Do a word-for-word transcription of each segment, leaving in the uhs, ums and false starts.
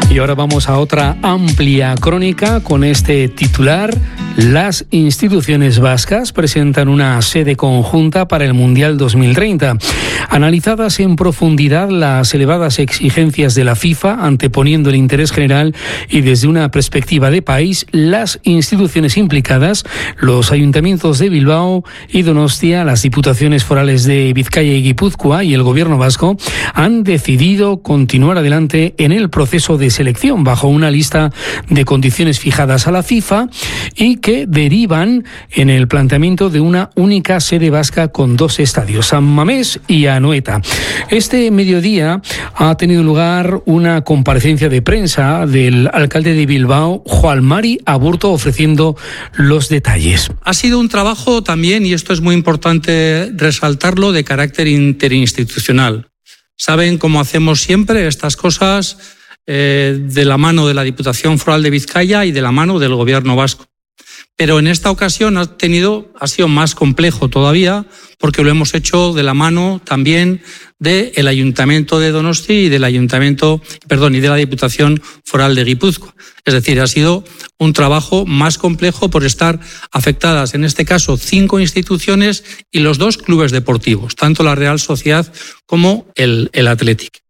Y ahora vamos a otra amplia crónica con este titular. Las instituciones vascas presentan una sede conjunta para el Mundial dos mil treinta. Analizadas en profundidad las elevadas exigencias de la FIFA, anteponiendo el interés general y desde una perspectiva de país, las instituciones implicadas, los ayuntamientos de Bilbao y Donostia, las diputaciones forales de Vizcaya y Guipúzcoa y el gobierno vasco, han decidido continuar adelante en el proceso de selección bajo una lista de condiciones fijadas a la FIFA y que derivan en el planteamiento de una única sede vasca con dos estadios, San Mamés y Anoeta. Este mediodía ha tenido lugar una comparecencia de prensa del alcalde de Bilbao, Juan Mari Aburto, ofreciendo los detalles. Ha sido un trabajo también, y esto es muy importante resaltarlo, de carácter interinstitucional. Saben cómo hacemos siempre estas cosas, eh, de la mano de la Diputación Foral de Vizcaya y de la mano del Gobierno vasco. Pero en esta ocasión ha, tenido, ha sido más complejo todavía, porque lo hemos hecho de la mano también del Ayuntamiento de Donosti y del Ayuntamiento, perdón, y de la Diputación Foral de Guipúzcoa. Es decir, ha sido un trabajo más complejo por estar afectadas, en este caso, cinco instituciones y los dos clubes deportivos, tanto la Real Sociedad como el, el Athletic.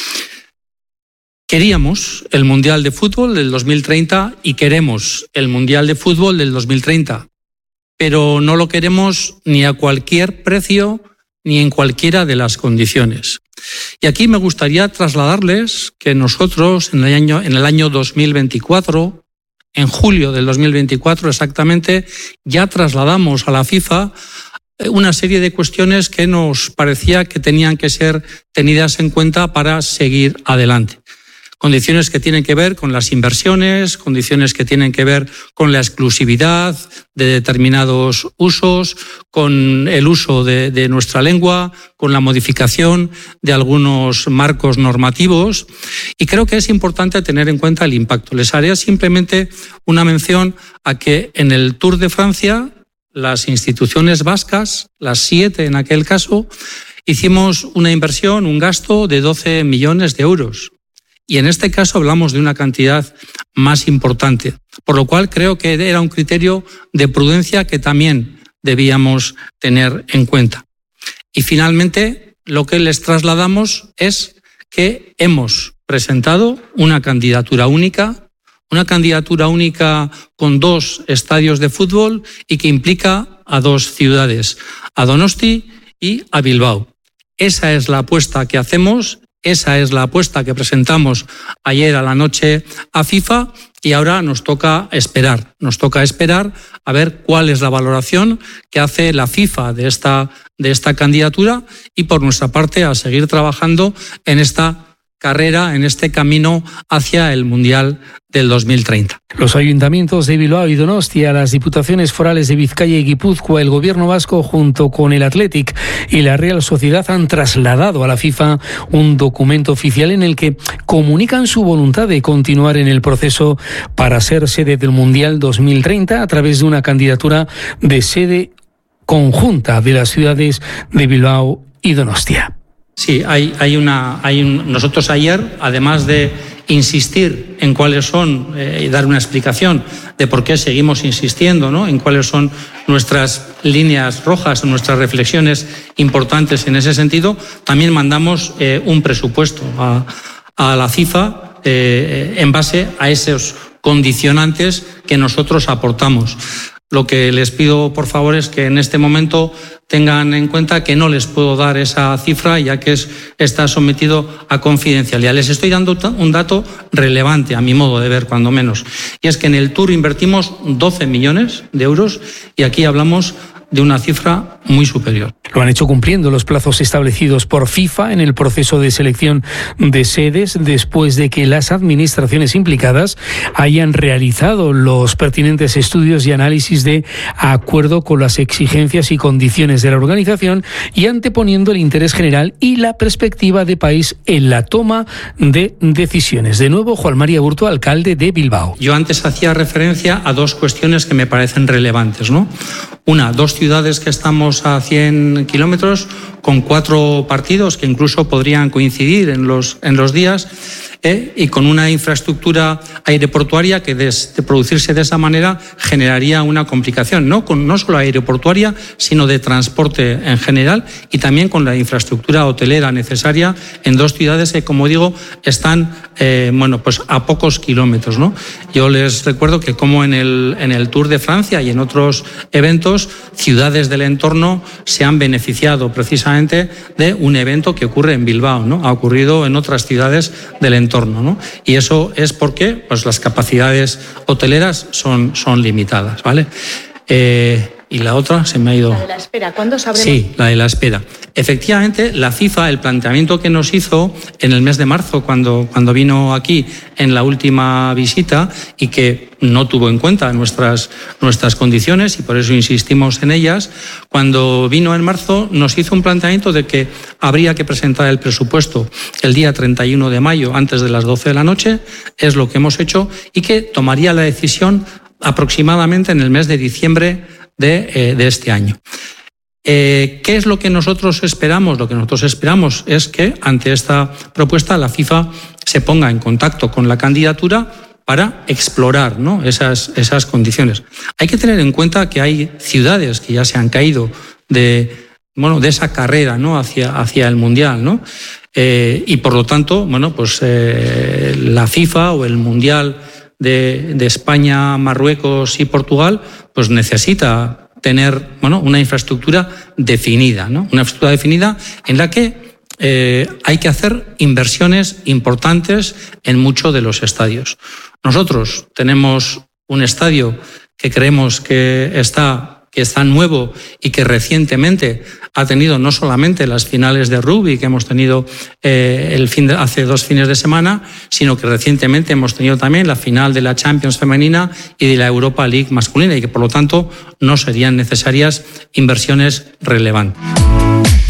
Queríamos el Mundial de Fútbol del dos mil treinta y queremos el Mundial de Fútbol del dos mil treinta, pero no lo queremos ni a cualquier precio ni en cualquiera de las condiciones. Y aquí me gustaría trasladarles que nosotros en el año, en el año dos mil veinticuatro, en julio del dos mil veinticuatro exactamente, ya trasladamos a la FIFA una serie de cuestiones que nos parecía que tenían que ser tenidas en cuenta para seguir adelante. Condiciones que tienen que ver con las inversiones, condiciones que tienen que ver con la exclusividad de determinados usos, con el uso de, de nuestra lengua, con la modificación de algunos marcos normativos. Y creo que es importante tener en cuenta el impacto. Les haré simplemente una mención a que en el Tour de Francia, las instituciones vascas, las siete en aquel caso, hicimos una inversión, un gasto de doce millones de euros. Y en este caso hablamos de una cantidad más importante, por lo cual creo que era un criterio de prudencia que también debíamos tener en cuenta. Y finalmente, lo que les trasladamos es que hemos presentado una candidatura única, una candidatura única con dos estadios de fútbol y que implica a dos ciudades, a Donosti y a Bilbao. Esa es la apuesta que hacemos. Esa es la apuesta que presentamos ayer a la noche a FIFA y ahora nos toca esperar. Nos toca esperar a ver cuál es la valoración que hace la FIFA de esta, de esta candidatura y por nuestra parte a seguir trabajando en esta carrera, en este camino hacia el Mundial del dos mil treinta. Los ayuntamientos de Bilbao y Donostia, las diputaciones forales de Vizcaya y Guipúzcoa, el gobierno vasco junto con el Athletic y la Real Sociedad han trasladado a la FIFA un documento oficial en el que comunican su voluntad de continuar en el proceso para ser sede del Mundial dos mil treinta a través de una candidatura de sede conjunta de las ciudades de Bilbao y Donostia. Sí, hay, hay una, hay un, nosotros ayer, además de insistir en cuáles son eh, y dar una explicación de por qué seguimos insistiendo, ¿no?, en cuáles son nuestras líneas rojas, nuestras reflexiones importantes en ese sentido, también mandamos eh, un presupuesto a, a la FIFA eh, en base a esos condicionantes que nosotros aportamos. Lo que les pido, por favor, es que en este momento tengan en cuenta que no les puedo dar esa cifra, ya que es, está sometido a confidencialidad. Les estoy dando un dato relevante, a mi modo de ver, cuando menos. Y es que en el Tour invertimos doce millones de euros y aquí hablamos de una cifra muy superior. Lo han hecho cumpliendo los plazos establecidos por FIFA en el proceso de selección de sedes después de que las administraciones implicadas hayan realizado los pertinentes estudios y análisis de acuerdo con las exigencias y condiciones de la organización y anteponiendo el interés general y la perspectiva de país en la toma de decisiones. De nuevo, Juan Mari Aburto, alcalde de Bilbao. Yo antes hacía referencia a dos cuestiones que me parecen relevantes, ¿no? Una, dos ciudades que estamos a cien kilómetros, con cuatro partidos que incluso podrían coincidir en los, en los días. ¿eh? Y con una infraestructura aeroportuaria que de, de producirse de esa manera generaría una complicación, no, con, no solo aeroportuaria, sino de transporte en general, y también con la infraestructura hotelera necesaria en dos ciudades que, como digo, están eh, bueno, pues a pocos kilómetros, ¿no? Yo les recuerdo que, como en el, en el Tour de Francia y en otros eventos, ciudades del entorno se han beneficiado precisamente de un evento que ocurre en Bilbao, ¿no? Ha ocurrido en otras ciudades del entorno, ¿no? Y eso es porque pues, las capacidades hoteleras son, son limitadas, ¿vale? Eh, y la otra se me ha ido. La de la espera, ¿cuándo sabremos? Sí, la de la espera. Efectivamente, la FIFA, el planteamiento que nos hizo en el mes de marzo, cuando, cuando vino aquí en la última visita, y que no tuvo en cuenta nuestras, nuestras condiciones, y por eso insistimos en ellas, cuando vino en marzo nos hizo un planteamiento de que habría que presentar el presupuesto el día treinta y uno de mayo antes de las doce de la noche, es lo que hemos hecho, y que tomaría la decisión aproximadamente en el mes de diciembre de, eh, de este año. Eh, ¿Qué es lo que nosotros esperamos? Lo que nosotros esperamos es que ante esta propuesta la FIFA se ponga en contacto con la candidatura para explorar, ¿no? esas, esas condiciones. Hay que tener en cuenta que hay ciudades que ya se han caído de, bueno, de esa carrera, ¿no? hacia, hacia el Mundial, ¿no? Eh, y por lo tanto, bueno, pues eh, la FIFA o el Mundial de, de España, Marruecos y Portugal, pues necesita tener, bueno, una infraestructura definida, ¿no? Una infraestructura definida en la que eh, hay que hacer inversiones importantes en muchos de los estadios. Nosotros tenemos un estadio que creemos que está que está nuevo y que recientemente ha tenido no solamente las finales de rugby que hemos tenido eh, el fin de, hace dos fines de semana, sino que recientemente hemos tenido también la final de la Champions femenina y de la Europa League masculina, y que por lo tanto no serían necesarias inversiones relevantes.